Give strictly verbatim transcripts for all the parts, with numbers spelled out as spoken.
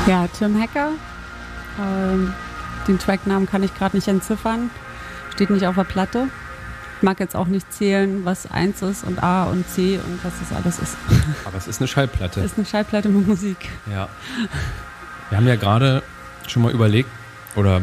Ja, Tim Hacker. Ähm, den Tracknamen kann ich gerade nicht entziffern. Steht nicht auf der Platte. Ich mag jetzt auch nicht zählen, was eins ist und A und C und was das alles ist. Aber es ist eine Schallplatte. Es ist eine Schallplatte mit Musik. Ja. Wir haben ja gerade schon mal überlegt, oder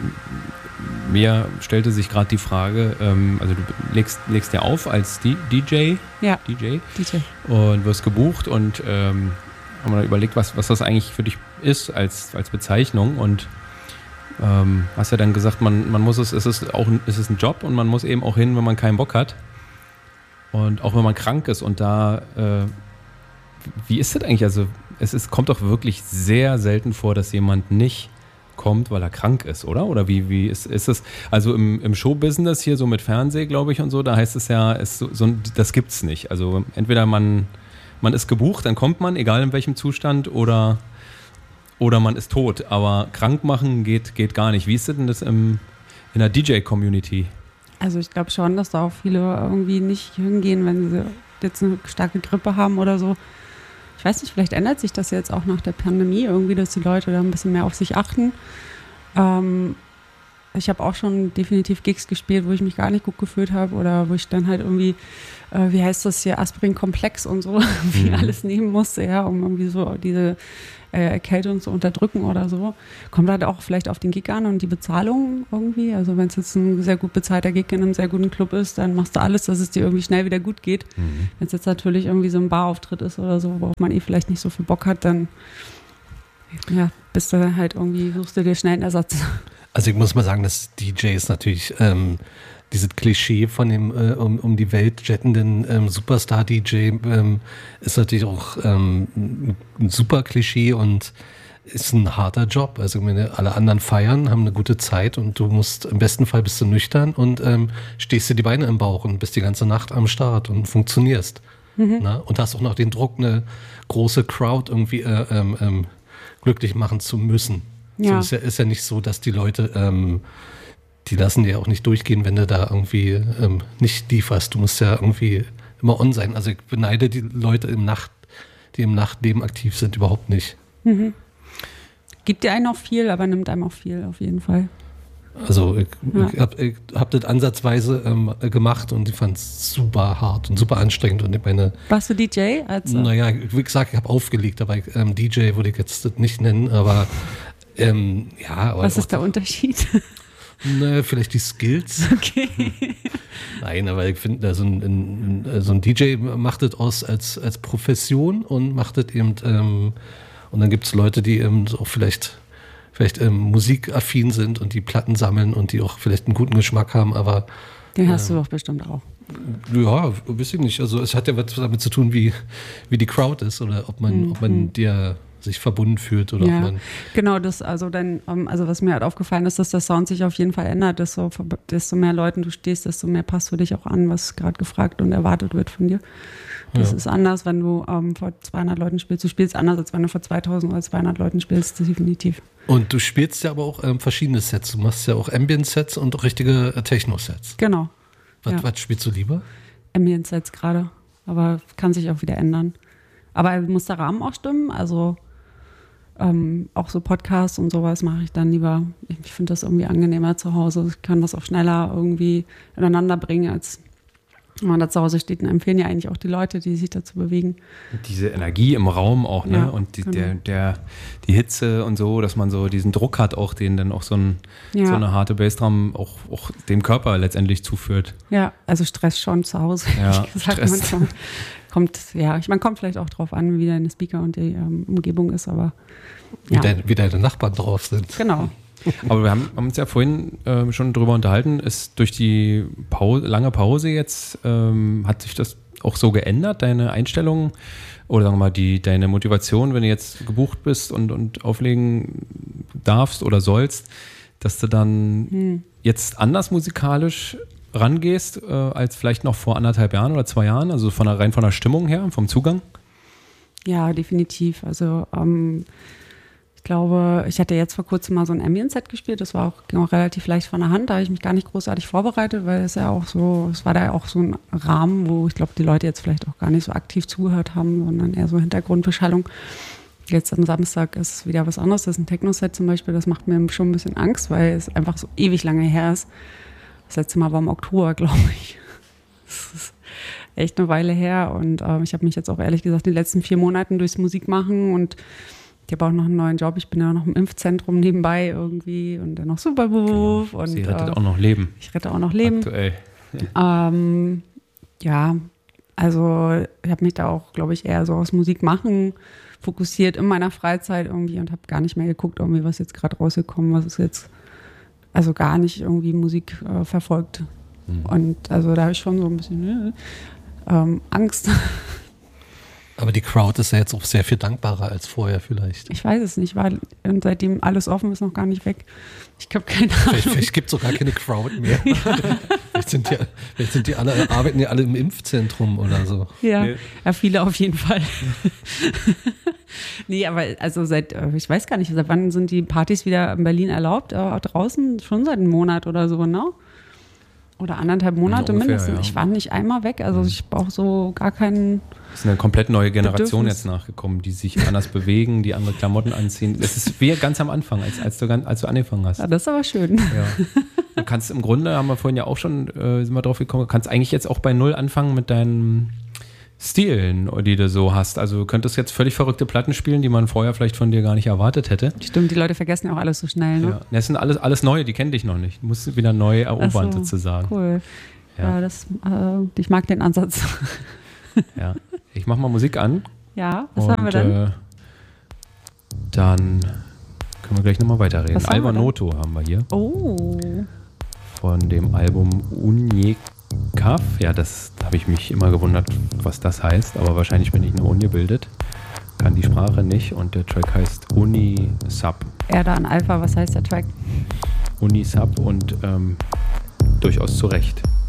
mir stellte sich gerade die Frage, ähm, also du legst, legst ja auf als D J, Ja, D J, D J. und wirst gebucht und ähm, haben wir überlegt, was, was das eigentlich für dich ist als, als Bezeichnung, und ähm, hast ja dann gesagt, man, man muss es, es ist auch es ist ein Job und man muss eben auch hin, wenn man keinen Bock hat und auch wenn man krank ist, und da äh, wie ist das eigentlich? Also es ist, kommt doch wirklich sehr selten vor, dass jemand nicht kommt, weil er krank ist, oder? Oder wie, wie ist, ist es? Also im, im Showbusiness hier so mit Fernsehen, glaube ich, und so, da heißt es ja, es so, so, das gibt's nicht. Also entweder man, man ist gebucht, dann kommt man, egal in welchem Zustand, oder, oder man ist tot. Aber krank machen geht, geht gar nicht. Wie ist denn das im, in der D J-Community? Also ich glaube schon, dass da auch viele irgendwie nicht hingehen, wenn sie jetzt eine starke Grippe haben oder so. Ich weiß nicht, vielleicht ändert sich das jetzt auch nach der Pandemie irgendwie, dass die Leute da ein bisschen mehr auf sich achten. Ähm, ich habe auch schon definitiv Gigs gespielt, wo ich mich gar nicht gut gefühlt habe oder wo ich dann halt irgendwie, äh, wie heißt das hier, Aspirin-Komplex und so, wie Mhm. alles nehmen musste, ja, um irgendwie so diese äh, Erkältung zu unterdrücken oder so. Kommt halt auch vielleicht auf den Gig an und die Bezahlung irgendwie. Also wenn es jetzt ein sehr gut bezahlter Gig in einem sehr guten Club ist, dann machst du alles, dass es dir irgendwie schnell wieder gut geht. Mhm. Wenn es jetzt natürlich irgendwie so ein Barauftritt ist oder so, worauf man eh vielleicht nicht so viel Bock hat, dann ja, bist du halt irgendwie, suchst du dir schnell einen Ersatz. Also ich muss mal sagen, dass D Js natürlich ähm, dieses Klischee von dem äh, um, um die Welt jettenden ähm, Superstar-D J ähm, ist natürlich auch ähm, ein super Klischee und ist ein harter Job. Also ich meine, alle anderen feiern, haben eine gute Zeit und du musst, im besten Fall bist du nüchtern und ähm, stehst dir die Beine im Bauch und bist die ganze Nacht am Start und funktionierst. Mhm. Na? Und hast auch noch den Druck, eine große Crowd irgendwie äh, ähm, ähm, glücklich machen zu müssen. Ja. So ist ja, ist ja nicht so, dass die Leute, ähm, die lassen dir auch nicht durchgehen, wenn du da irgendwie ähm, nicht lieferst. Du musst ja irgendwie immer on sein. Also ich beneide die Leute im Nacht, die im Nachtleben aktiv sind, überhaupt nicht. Mhm. Gibt dir einen auch viel, aber nimmt einem auch viel, auf jeden Fall. Also ich, Ja. ich habe hab das ansatzweise ähm, gemacht und ich fand es super hart und super anstrengend. Und ich meine, Warst du D J? Also, naja, wie gesagt, ich habe aufgelegt, aber ich, ähm, D J würde ich jetzt das nicht nennen, aber ähm, ja. Aber was auch- ist der Unterschied? Ne, vielleicht die Skills. Okay. Nein, aber ich finde, so ein, ein, so ein D J macht das aus als, als Profession und macht das eben, ähm, und dann gibt es Leute, die eben auch vielleicht, vielleicht ähm, musikaffin sind und die Platten sammeln und die auch vielleicht einen guten Geschmack haben, aber Den hast du doch bestimmt auch. ja, weiß ich nicht. Also es hat ja was damit zu tun, wie, wie die Crowd ist oder ob man, Mhm. ob man dir sich verbunden fühlt oder Ja, ob man. genau, das, also dann, ähm, also was mir halt aufgefallen ist, dass der Sound sich auf jeden Fall ändert, desto, desto mehr Leuten du stehst, desto mehr passt du dich auch an, was gerade gefragt und erwartet wird von dir. Das Ja. ist anders, wenn du ähm, vor zweihundert Leuten spielst. Du spielst anders, als wenn du vor zweitausend oder zweihundert Leuten spielst, definitiv. Und du spielst ja aber auch ähm, verschiedene Sets. Du machst ja auch Ambient-Sets und auch richtige äh, Techno-Sets. Genau, Was, Ja. was spielst du lieber? Ambient-Sets gerade, aber kann sich auch wieder ändern. Aber muss der Rahmen auch stimmen, also ähm, auch so Podcasts und sowas mache ich dann lieber. Ich, ich finde das irgendwie angenehmer zu Hause. Ich kann das auch schneller irgendwie ineinander bringen, als wenn man da zu Hause steht. Und empfehlen ja eigentlich auch die Leute, die sich dazu bewegen. Diese Energie im Raum auch, ne? Ja, Und die, genau. der, der, die Hitze und so, dass man so diesen Druck hat, auch den dann auch so, ein, Ja. so eine harte Bassdrum auch, auch dem Körper letztendlich zuführt. Ja, also Stress schon zu Hause. Ja, ehrlich gesagt, Stress. manchmal. Kommt, ja, ich meine, kommt vielleicht auch drauf an, wie deine Speaker und die ähm, Umgebung ist, aber Wie, ja, dein, wie deine Nachbarn drauf sind. genau. Aber wir haben, haben uns ja vorhin äh, schon drüber unterhalten, ist durch die Pause, lange Pause jetzt, ähm, hat sich das auch so geändert, deine Einstellung oder sagen wir mal, die, deine Motivation, wenn du jetzt gebucht bist und, und auflegen darfst oder sollst, dass du dann Hm. jetzt anders musikalisch rangehst, äh, als vielleicht noch vor anderthalb Jahren oder zwei Jahren, also von der, rein von der Stimmung her, vom Zugang? Ja, definitiv. Also ähm, ich glaube, ich hatte jetzt vor kurzem mal so ein Ambient-Set gespielt. Das war auch, ging auch relativ leicht von der Hand. Da habe ich mich gar nicht großartig vorbereitet, weil es ja auch so, es war da auch so ein Rahmen, wo ich glaube, die Leute jetzt vielleicht auch gar nicht so aktiv zugehört haben, sondern eher so Hintergrundbeschallung. Jetzt am Samstag ist es wieder was anderes. Das ist ein Techno-Set zum Beispiel. Das macht mir schon ein bisschen Angst, weil es einfach so ewig lange her ist. Das letzte Mal war im Oktober, glaube ich. Das ist echt eine Weile her. Und äh, ich habe mich jetzt auch ehrlich gesagt die letzten vier Monaten durchs Musikmachen und ich habe auch noch einen neuen Job. Ich bin ja noch im Impfzentrum nebenbei irgendwie und dann noch Superberuf. Genau. Und, Sie rettet äh, auch noch Leben. Ich rette auch noch Leben. Aktuell. Ähm, ja, also ich habe mich da auch, glaube ich, eher so aufs Musikmachen fokussiert in meiner Freizeit irgendwie und habe gar nicht mehr geguckt, irgendwie, was jetzt gerade rausgekommen, was ist jetzt, also gar nicht irgendwie Musik äh, verfolgt. Mhm. Und also da habe ich schon so ein bisschen äh, ähm, Angst. Aber die Crowd ist ja jetzt auch sehr viel dankbarer als vorher vielleicht. Ich weiß es nicht, weil und seitdem alles offen ist, noch gar nicht weg. Ich habe keine Ahnung. Vielleicht, vielleicht gibt es auch gar keine Crowd mehr. Ja. vielleicht, sind die, vielleicht sind die alle, arbeiten ja alle im Impfzentrum oder so. Ja, Nee. ja viele auf jeden Fall. Nee, aber also seit, äh, ich weiß gar nicht, seit wann sind die Partys wieder in Berlin erlaubt? Äh, draußen schon seit einem Monat oder so, ne? Oder anderthalb Monate ungefähr, mindestens. ja. Ich war nicht einmal weg, also ich brauche so gar keinen. Es ist eine komplett neue Generation Bedürfnis. jetzt nachgekommen, die sich anders bewegen, die andere Klamotten anziehen. Es ist wie ganz am Anfang, als, als, du, ganz- als du angefangen hast. Ja, das ist aber schön. Ja. Du kannst im Grunde, haben wir vorhin ja auch schon, äh, sind wir drauf gekommen, du kannst eigentlich jetzt auch bei Null anfangen mit deinen Stilen, die du so hast. Also du könntest jetzt völlig verrückte Platten spielen, die man vorher vielleicht von dir gar nicht erwartet hätte. Stimmt, die Leute vergessen ja auch alles so schnell, ne? Ja. Das sind alles, alles Neue, die kennen dich noch nicht. Du musst wieder neu erobern Ach so, sozusagen. Cool. Ja. Ja, das, äh, ich mag den Ansatz. Ja. Ich mach mal Musik an. Ja, was und, haben wir denn? Äh, dann können wir gleich nochmal weiterreden. Was haben wir Alba denn? Noto haben wir hier. Oh, Von dem Album Unikaf. Ja, das da habe ich mich immer gewundert, was das heißt, aber wahrscheinlich bin ich nur ungebildet. Kann die Sprache nicht und der Track heißt Unisub. Erde an Alpha, was heißt der Track? Unisub und ähm, durchaus zu Recht.